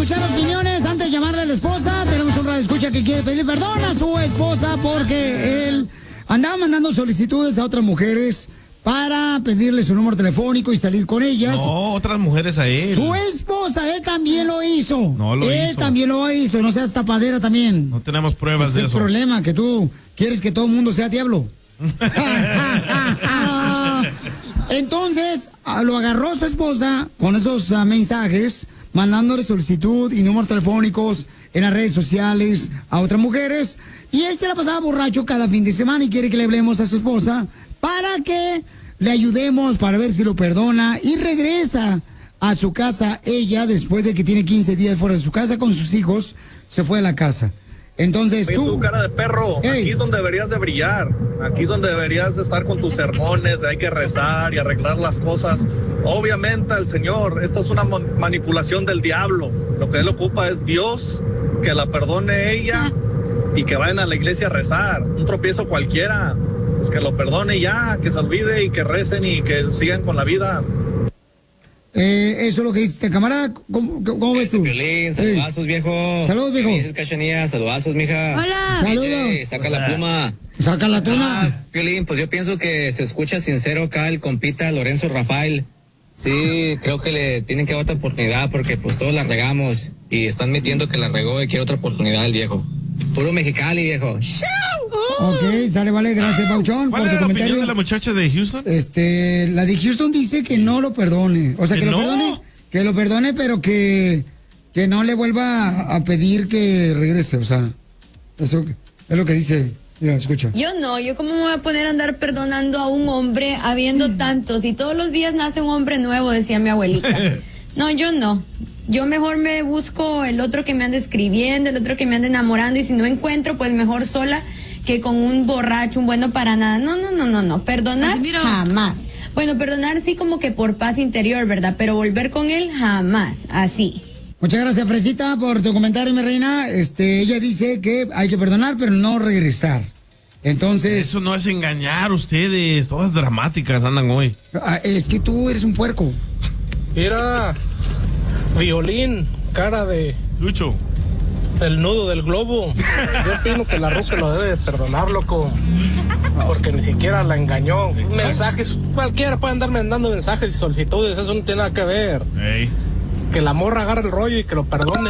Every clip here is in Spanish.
escuchar opiniones. Antes de llamarle a la esposa, tenemos un radioescucha que quiere pedir perdón a su esposa porque él andaba mandando solicitudes a otras mujeres para pedirle su número telefónico y salir con ellas. No, otras mujeres a él. Su esposa, él también lo hizo. No lo hizo. Él también lo hizo, no seas tapadera también. No tenemos pruebas de eso. Es el problema, que tú quieres que todo el mundo sea diablo. Entonces, lo agarró su esposa con esos mensajes, mandándole solicitud y números telefónicos en las redes sociales a otras mujeres. Y él se la pasaba borracho cada fin de semana y quiere que le hablemos a su esposa para que le ayudemos, para ver si lo perdona y regresa a su casa ella después de que tiene 15 días fuera de su casa con sus hijos, se fue a la casa. Entonces tú, cara de perro, aquí es donde deberías de brillar, aquí es donde deberías de estar con tus sermones, hay que rezar y arreglar las cosas. Obviamente el Señor, esto es una manipulación del diablo, lo que él ocupa es Dios, que la perdone ella y que vayan a la iglesia a rezar, un tropiezo cualquiera, pues que lo perdone ya, que se olvide y que recen y que sigan con la vida. Eso es lo que dice, camarada. ¿Cómo ves tú? Piolín, saludazos, viejo. Saludos, viejo. ¿Qué dices, Cachanilla? Saludazos, mija. Hola. Saludos. Saca la pluma. Saca la tuna. Piolín, pues yo pienso que se escucha sincero acá el compita Lorenzo Rafael. Sí, creo que le tienen que dar otra oportunidad porque pues todos la regamos y están metiendo que la regó y quiere otra oportunidad el viejo. Puro Mexicali, viejo. Ok, sale, vale, gracias, Pauchón, por tu ¿Cuál era la comentario. opinión de la muchacha de Houston? La de Houston dice que no lo perdone. O sea, que lo perdone, pero que no le vuelva a pedir que regrese. O sea, eso es lo que dice. Mira, escucha. Yo cómo me voy a poner a andar perdonando a un hombre habiendo tantos y todos los días nace un hombre nuevo, decía mi abuelita. No, yo no. Yo mejor me busco el otro que me ande escribiendo, el otro que me ande enamorando y si no encuentro, pues mejor sola que con un borracho, un bueno para nada. No. Perdonar, jamás. Bueno, perdonar sí como que por paz interior, ¿verdad? Pero volver con él, jamás. Así. Muchas gracias, Fresita, por tu comentario, mi reina. Ella dice que hay que perdonar, pero no regresar. Entonces... Eso no es engañar ustedes. Todas dramáticas andan hoy. Es que tú eres un puerco. Mira, Violín, cara de... Lucho. El nudo del globo. Yo opino que la ruca lo debe de perdonar, loco. Porque ni siquiera la engañó. Mensajes, cualquiera puede andar mandando mensajes y solicitudes, eso no tiene nada que ver. Hey. Que la morra agarre el rollo y que lo perdone.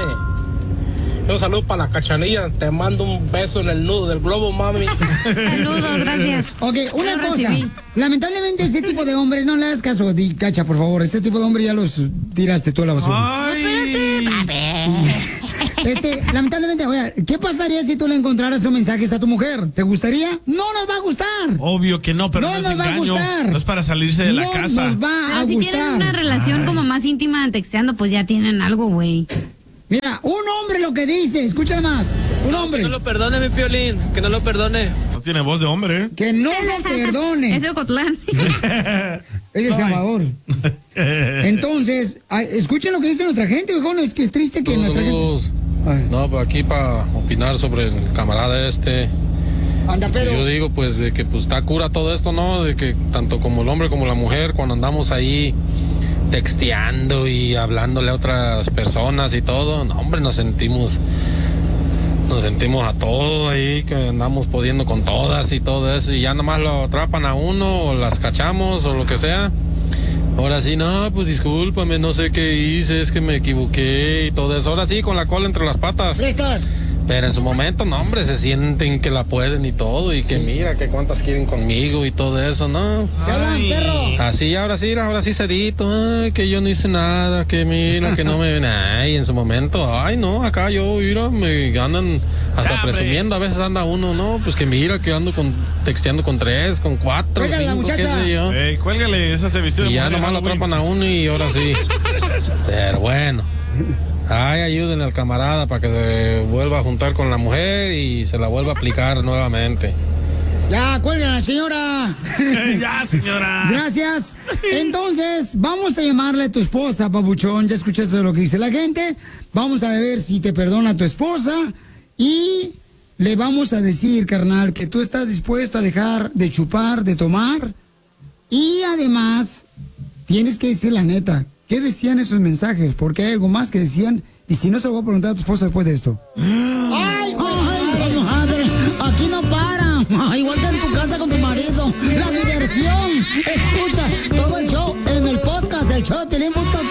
Un saludo para la Cachanilla, te mando un beso en el nudo del globo, mami. Saludos, gracias. Ok, una cosa. Lamentablemente ese tipo de hombres, no le hagas caso, Cacha, por favor. Este tipo de hombres ya los tiraste toda la basura. Ay. No, espérate. Lamentablemente, oye, ¿qué pasaría si tú le encontraras esos mensajes a tu mujer? ¿Te gustaría? No nos va a gustar. Obvio que no, pero no es nos va a engaño. gustar. No es para salirse de la casa. Nos va a Pero si gustar. tienen una relación como más íntima texteando, pues ya tienen algo, güey. Mira, un hombre lo que dice, escúchale más. Un hombre. Que no lo perdone, mi Piolín, que no lo perdone. No tiene voz de hombre, ¿eh? Que no lo perdone. Es de Ocotlán. Es El Salvador. Entonces, escuchen lo que dice nuestra gente, viejo. Es que es triste que nuestra gente... Ay. No, pues aquí para opinar sobre el camarada Anda, pedo. Yo digo pues de que pues está cura todo esto, ¿no? De que tanto como el hombre como la mujer cuando andamos ahí texteando y hablándole a otras personas y todo, no, hombre, nos sentimos a todo ahí, que andamos pudiendo con todas y todo eso y ya nomás lo atrapan a uno o las cachamos o lo que sea. Ahora sí, no, pues discúlpame, no sé qué hice, es que me equivoqué y todo eso. Ahora sí, con la cola entre las patas. ¿Listas? Pero en su momento, no, hombre, se sienten que la pueden y todo, y que mira, que cuántas quieren conmigo y todo eso, ¿no? ¿Qué hablan, perro? Así, ahora sí cedito, ay, que yo no hice nada, que mira, que no me ven, ay, en su momento, ay, no, acá yo, mira, me andan hasta presumiendo, a veces anda uno, no, pues que mira, que ando texteando con 3, con 4, Cuélgale, 5, muchacha. qué sé yo. Ey, cuélgale, esa se vistió de Y ya mujer, nomás lo Halloween. atrapan a uno y ahora sí. Pero bueno. Ay, ayuden al camarada para que se vuelva a juntar con la mujer y se la vuelva a aplicar nuevamente. Ya, cuélgala, señora. Ya, señora. Gracias. Entonces, vamos a llamarle a tu esposa, papuchón. Ya escuchaste lo que dice la gente. Vamos a ver si te perdona tu esposa. Y le vamos a decir, carnal, que tú estás dispuesto a dejar de chupar, de tomar. Y además, tienes que decir la neta. ¿Qué decían esos mensajes? Porque hay algo más que decían Y si no, se lo voy a preguntar a tu esposa después de esto. ¡Ay, madre! Aquí no para. Igual que en tu casa con tu marido. La diversión. Escucha todo el show en el podcast, el show de Piolín.net.